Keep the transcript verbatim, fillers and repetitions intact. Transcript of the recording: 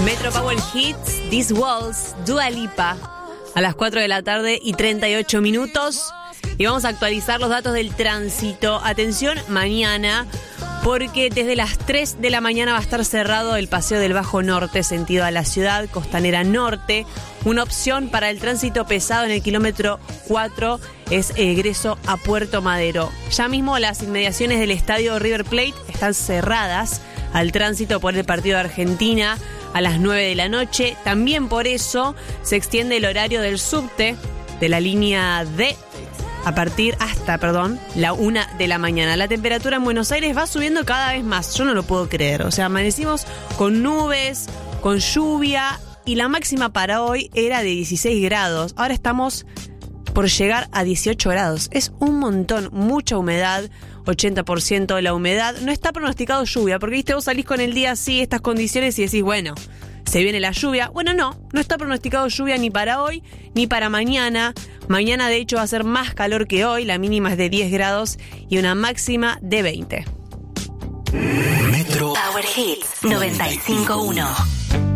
Metro Power Hits, These Walls, Dua Lipa, a las cuatro de la tarde y treinta y ocho minutos. Y vamos a actualizar los datos del tránsito. Atención, mañana, porque desde las tres de la mañana va a estar cerrado el Paseo del Bajo Norte, sentido a la ciudad costanera norte. Una opción para el tránsito pesado en el kilómetro cuatro es egreso a Puerto Madero. Ya mismo las inmediaciones del estadio River Plate están cerradas al tránsito por el partido de Argentina a las nueve de la noche. También por eso se extiende el horario del subte de la línea D a partir hasta, perdón, la una de la mañana. La temperatura en Buenos Aires va subiendo cada vez más. Yo no lo puedo creer. O sea, amanecimos con nubes, con lluvia y la máxima para hoy era de dieciséis grados. Ahora estamos por llegar a dieciocho grados. Es un montón, mucha humedad, ochenta por ciento de la humedad. No está pronosticado lluvia, porque viste, vos salís con el día así, estas condiciones y decís, bueno, se viene la lluvia. Bueno, no, no está pronosticado lluvia ni para hoy ni para mañana. Mañana de hecho va a ser más calor que hoy, la mínima es de diez grados y una máxima de veinte. Metro Power Hits noventa y cinco punto uno.